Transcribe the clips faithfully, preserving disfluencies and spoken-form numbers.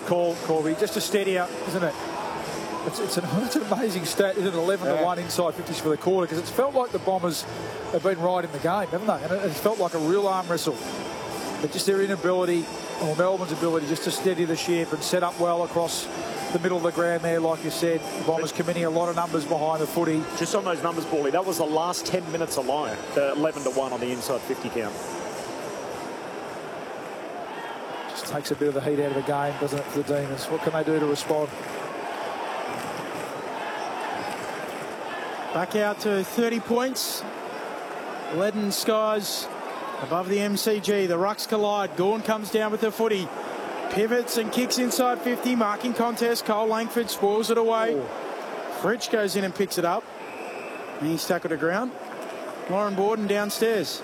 call, Corby. Just a steadier, isn't it? It's, it's, an, it's an amazing stat, isn't it? eleven to one inside fifties for the quarter, because it's felt like the Bombers have been right in the game, haven't they? And it, it's felt like a real arm wrestle. But just their inability, or Melbourne's ability, just to steady the ship and set up well across the middle of the ground there, like you said. The Bombers committing a lot of numbers behind the footy. Just on those numbers, Paulie, that was the last ten minutes alone, the eleven to one on the inside fifty count. Just takes a bit of the heat out of the game, doesn't it, for the Demons? What can they do to respond? Back out to thirty points. Leaden skies above the M C G. The rucks collide. Gawn comes down with the footy. Pivots and kicks inside fifty. Marking contest. Cole Langford spoils it away. Oh. Fritsch goes in and picks it up. And he's tackled to ground. Lauren Borden downstairs.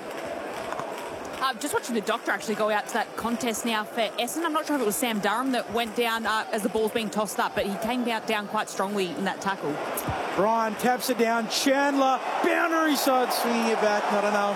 Uh, just watching the doctor actually go out to that contest now for Essendon. I'm not sure if it was Sam Durham that went down uh, as the ball's being tossed up, but he came out down quite strongly in that tackle. Bryan taps it down. Chandler, boundary side, swinging it back, not enough.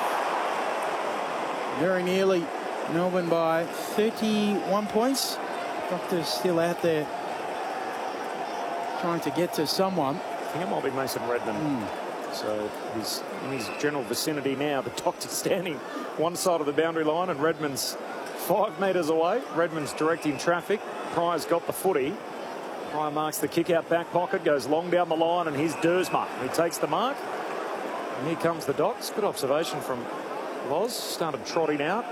Very nearly. Melbourne by thirty-one points. Doctor's still out there trying to get to someone. I think it might be Mason Redman. Mm. So he's in his general vicinity now. The doctor's standing one side of the boundary line and Redman's five metres away. Redman's directing traffic. Pryor's got the footy. Pryor marks the kick out back pocket, goes long down the line, and here's Dersma. He takes the mark. And here comes the Docs. Good observation from Loz. Started trotting out.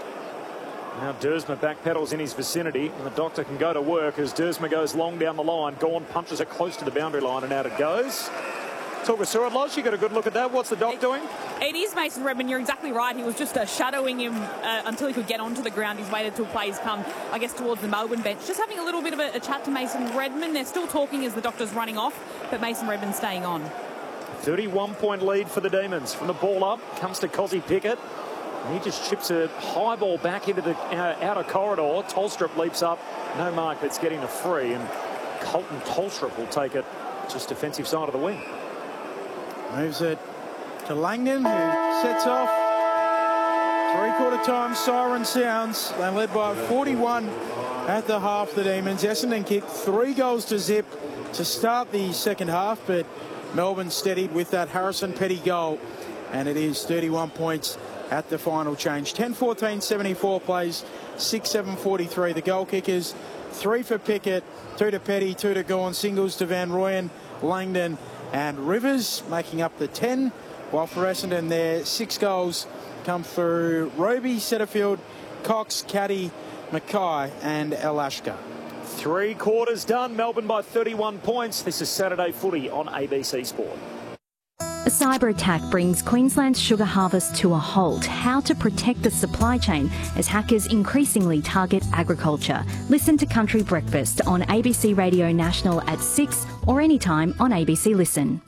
Now Dersma backpedals in his vicinity, and the doctor can go to work as Dersma goes long down the line. Gawn punches it close to the boundary line, and out it goes. Talk us through it, Loz. You got a good look at that. What's the doc it, doing? It is Mason Redman. You're exactly right. He was just uh, shadowing him uh, until he could get onto the ground. He's waited till plays come, I guess, towards the Melbourne bench. Just having a little bit of a, a chat to Mason Redman. They're still talking as the doctor's running off, but Mason Redman's staying on. thirty-one point lead for the Demons. From the ball up, comes to Cozzy Pickett. And he just chips a high ball back into the uh, outer corridor. Tolstrup leaps up. No mark, but it's getting a free. And Colton Tolstrup will take it just defensive side of the wing. Moves it to Langdon, who sets off. Three-quarter time siren sounds. They led by forty-one at the half, the Demons. Essendon kicked three goals to zip to start the second half, but Melbourne steadied with that Harrison Petty goal. And it is thirty-one points at the final change. ten fourteen seventy-four plays, six seven forty-three. The goal kickers, three for Pickett, two to Petty, two to Gawn, singles to Van Rooyen, Langdon and Rivers, making up the ten. While for Essendon there, six goals come through Roby, Setterfield, Cox, Caddy, Mackay and Elashka. Three quarters done. Melbourne by thirty-one points. This is Saturday Footy on A B C Sport. A cyber attack brings Queensland's sugar harvest to a halt. How to protect the supply chain as hackers increasingly target agriculture. Listen to Country Breakfast on A B C Radio National at six or anytime on A B C Listen.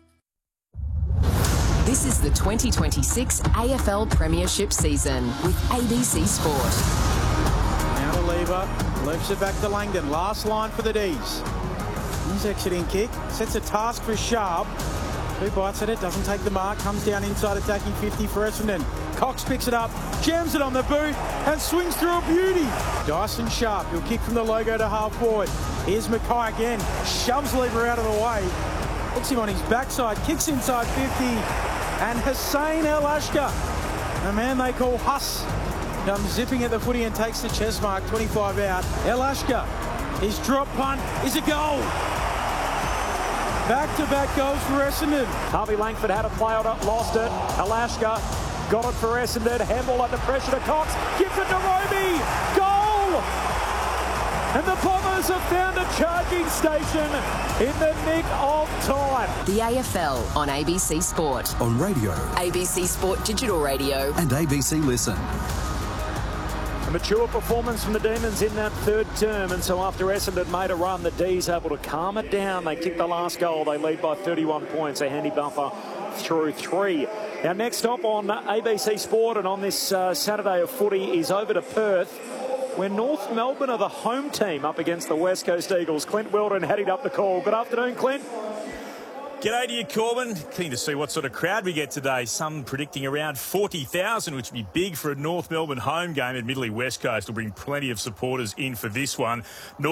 This is the twenty twenty-six A F L Premiership season with A B C Sport. Now to Lever, lifts it back to Langdon. Last line for the D's. His exiting kick sets a task for Sharp. Who bites at it, doesn't take the mark, comes down inside attacking fifty for Essendon. Cox picks it up, jams it on the boot and swings through a beauty. Dyson Sharp, he'll kick from the logo to half forward. Here's Mackay again, shoves Lever out of the way. Puts him on his backside, kicks inside fifty. And Hussein Elashka, the man they call Huss, comes zipping at the footy and takes the chest mark, twenty-five out. Elashka, his drop punt is a goal. Back-to-back goals for Essendon. Harvey Langford had a play on it, lost it. Alaska got it for Essendon. Handball under pressure to Cox. Gives it to Roby. Goal! And the Bombers have found a charging station in the nick of time. The A F L on A B C Sport. On radio. A B C Sport Digital Radio. And A B C Listen. A mature performance from the Demons in that third term, and so after Essendon made a run, the D's able to calm it down. They kick the last goal. They lead by thirty-one points, a handy buffer through three. Now next stop on A B C Sport and on this uh, Saturday of footy is over to Perth, where North Melbourne are the home team up against the West Coast Eagles. Clint Weldon heading up the call. Good afternoon, Clint. G'day to you, Corbin. Keen to see what sort of crowd we get today. Some predicting around forty thousand, which would be big for a North Melbourne home game. Admittedly, West Coast will bring plenty of supporters in for this one. North